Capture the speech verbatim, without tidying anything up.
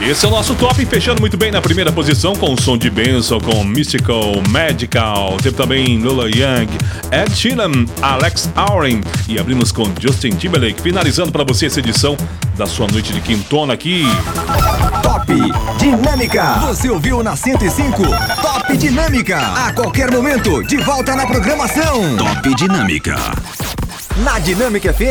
Esse é o nosso top, fechando muito bem na primeira posição com o som de Benson, com Mystical, Magical. Teve também Lola Young, Ed Sheeran, Alex Auren e abrimos com Justin Timberlake, finalizando para você essa edição da sua noite de quintona aqui. Top Dinâmica. Você ouviu na cento e cinco? Top Dinâmica. A qualquer momento, de volta na programação. Top Dinâmica. Na Dinâmica F M.